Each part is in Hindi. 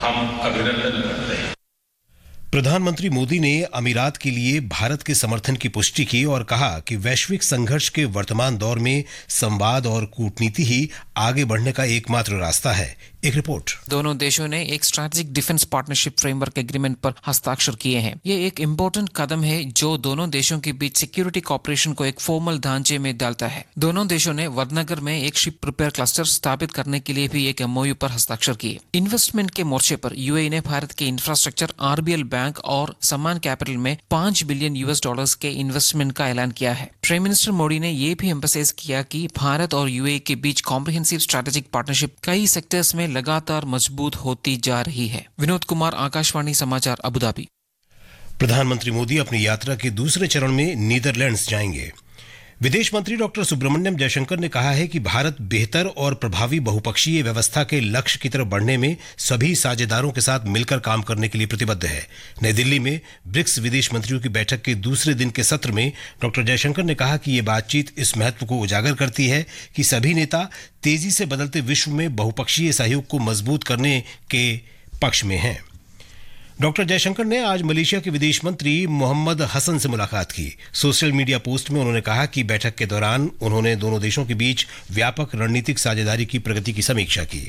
हम अभिनंदन करते हैं। प्रधानमंत्री मोदी ने अमीरात के लिए भारत के समर्थन की पुष्टि की और कहा कि वैश्विक संघर्ष के वर्तमान दौर में संवाद और कूटनीति ही आगे बढ़ने का एकमात्र रास्ता है। एक रिपोर्ट। दोनों देशों ने एक strategic defence partnership framework agreement पर हस्ताक्षर किए हैं। ये एक इम्पोर्टेंट कदम है जो दोनों देशों के बीच सिक्योरिटी कॉपरेशन को एक फॉर्मल ढांचे में डालता है। दोनों देशों ने वडनगर में एक शिप रिपेयर क्लस्टर स्थापित करने के लिए भी एक एमओयू पर हस्ताक्षर किए। इन्वेस्टमेंट के मोर्चे पर यूएई ने भारत के इंफ्रास्ट्रक्चर, आरबीएल बैंक और सम्मान कैपिटल में $5 बिलियन के इन्वेस्टमेंट का ऐलान किया है। प्राइम मिनिस्टर मोदी ने यह भी एम्फसाइज किया कि भारत और यूएई के बीच कॉम्प्रिहेंसिव स्ट्रैटेजिक पार्टनरशिप कई सेक्टर्स में लगातार मजबूत होती जा रही है। विनोद कुमार, आकाशवाणी समाचार, अबू धाबी। प्रधानमंत्री मोदी अपनी यात्रा के दूसरे चरण में नीदरलैंड्स जाएंगे। विदेश मंत्री डॉक्टर सुब्रमण्यम जयशंकर ने कहा है कि भारत बेहतर और प्रभावी बहुपक्षीय व्यवस्था के लक्ष्य की तरफ बढ़ने में सभी साझेदारों के साथ मिलकर काम करने के लिए प्रतिबद्ध है। नई दिल्ली में ब्रिक्स विदेश मंत्रियों की बैठक के दूसरे दिन के सत्र में डॉक्टर जयशंकर ने कहा कि ये बातचीत इस महत्व को उजागर करती है कि सभी नेता तेजी से बदलते विश्व में बहुपक्षीय सहयोग को मजबूत करने के पक्ष में हैं। डॉक्टर जयशंकर ने आज मलेशिया के विदेश मंत्री मोहम्मद हसन से मुलाकात की। सोशल मीडिया पोस्ट में उन्होंने कहा कि बैठक के दौरान उन्होंने दोनों देशों के बीच व्यापक रणनीतिक साझेदारी की प्रगति की समीक्षा की।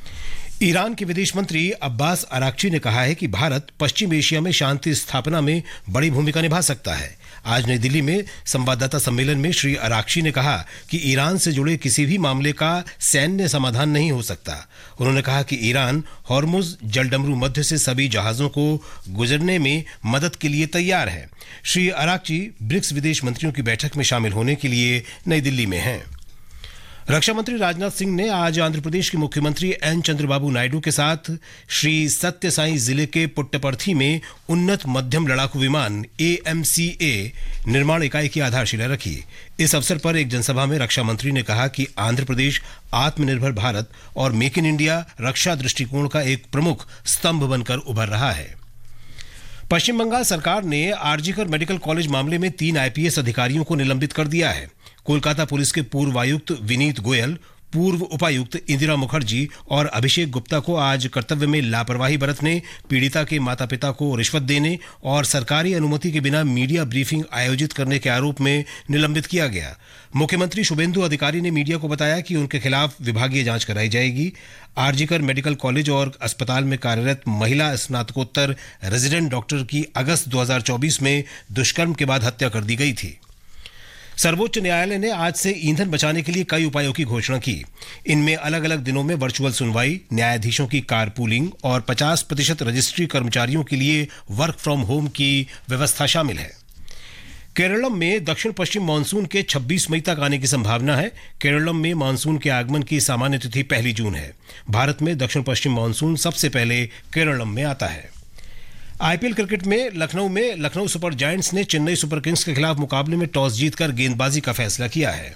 ईरान के विदेश मंत्री अब्बास अराक्ची ने कहा है कि भारत पश्चिम एशिया में शांति स्थापना में बड़ी भूमिका निभा सकता है। आज नई दिल्ली में संवाददाता सम्मेलन में श्री अराक्ची ने कहा कि ईरान से जुड़े किसी भी मामले का सैन्य समाधान नहीं हो सकता। उन्होंने कहा कि ईरान हॉर्मुज जलडमरू मध्य से सभी जहाजों को गुजरने में मदद के लिए तैयार है। श्री अराक्ची ब्रिक्स विदेश मंत्रियों की बैठक में शामिल होने के लिए नई दिल्ली में हैं। रक्षा मंत्री राजनाथ सिंह ने आज आंध्र प्रदेश के मुख्यमंत्री एन चंद्रबाबू नायडू के साथ श्री सत्य साई जिले के पुट्टपर्थी में उन्नत मध्यम लड़ाकू विमान AMCA निर्माण इकाई की आधारशिला रखी। इस अवसर पर एक जनसभा में रक्षा मंत्री ने कहा कि आंध्र प्रदेश आत्मनिर्भर भारत और मेक इन इंडिया रक्षा दृष्टिकोण का एक प्रमुख स्तंभ बनकर उभर रहा है। पश्चिम बंगाल सरकार ने आरजीकर मेडिकल कॉलेज मामले में 3 IPS अधिकारियों को निलंबित कर दिया है। कोलकाता पुलिस के पूर्व आयुक्त विनीत गोयल, पूर्व उपायुक्त इंदिरा मुखर्जी और अभिषेक गुप्ता को आज कर्तव्य में लापरवाही बरतने, पीड़िता के माता पिता को रिश्वत देने और सरकारी अनुमति के बिना मीडिया ब्रीफिंग आयोजित करने के आरोप में निलंबित किया गया। मुख्यमंत्री शुभेंदु अधिकारी ने मीडिया को बताया कि उनके खिलाफ विभागीय जांच कराई जाएगी। आरजीकर मेडिकल कॉलेज और अस्पताल में कार्यरत महिला स्नातकोत्तर रेजिडेंट डॉक्टर की अगस्त 2024 में दुष्कर्म के बाद हत्या कर दी गई थी। सर्वोच्च न्यायालय ने आज से ईंधन बचाने के लिए कई उपायों की घोषणा की। इनमें अलग अलग दिनों में वर्चुअल सुनवाई, न्यायाधीशों की कारपूलिंग और 50% रजिस्ट्री कर्मचारियों के लिए वर्क फ्रॉम होम की व्यवस्था शामिल है। केरलम में दक्षिण पश्चिम मानसून के 26 मई तक आने की संभावना है। केरलम में मानसून के आगमन की सामान्य तिथि 1 जून है। भारत में दक्षिण पश्चिम मानसून सबसे पहले केरलम में आता है। आईपीएल क्रिकेट में लखनऊ सुपर जायंट्स ने चेन्नई सुपर किंग्स के खिलाफ मुकाबले में टॉस जीतकर गेंदबाजी का फैसला किया है।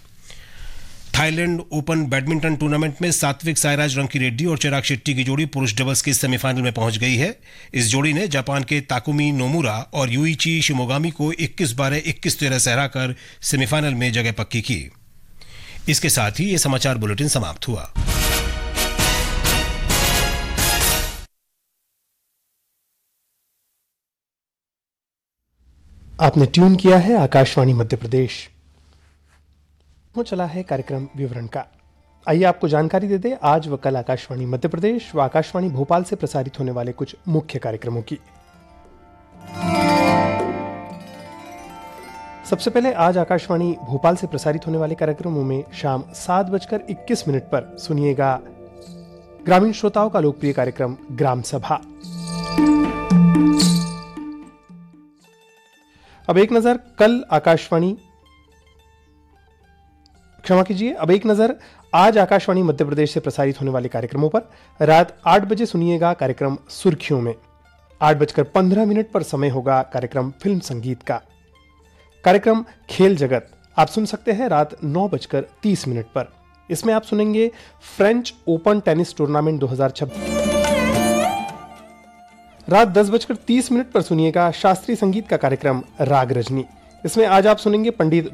थाईलैंड ओपन बैडमिंटन टूर्नामेंट में सात्विक साईराज रंकीरेड्डी और चिराग शेट्टी की जोड़ी पुरुष डबल्स के सेमीफाइनल में पहुंच गई है। इस जोड़ी ने जापान के ताकुमी नोमुरा और यूइची शिमोगामी को 21-12, 21-13 से हराकर सेमीफाइनल में जगह पक्की की। इसके साथ ही ये समाचार बुलेटिन समाप्त हुआ। आपने ट्यून किया है आकाशवाणी मध्य प्रदेश। वो चला है कार्यक्रम विवरण का। आइए आपको जानकारी दे दें आज व कल आकाशवाणी मध्य प्रदेश व आकाशवाणी भोपाल से प्रसारित होने वाले कुछ मुख्य कार्यक्रमों की। सबसे पहले आज आकाशवाणी भोपाल से प्रसारित होने वाले कार्यक्रमों में शाम 7:21 पर सुनिएगा ग्रामीण श्रोताओं का लोकप्रिय कार्यक्रम ग्राम सभा। अब एक नजर आज आकाशवाणी मध्य प्रदेश से प्रसारित होने वाले कार्यक्रमों पर। रात 8 बजे सुनिएगा कार्यक्रम सुर्खियों में। 8:15 पर समय होगा कार्यक्रम फिल्म संगीत का। कार्यक्रम खेल जगत आप सुन सकते हैं रात 9:30 पर। इसमें आप सुनेंगे फ्रेंच ओपन टेनिस टूर्नामेंट 2026। रात 10:30 पर सुनिएगा शास्त्रीय संगीत का कार्यक्रम राग रजनी। इसमें आज आप सुनेंगे पंडित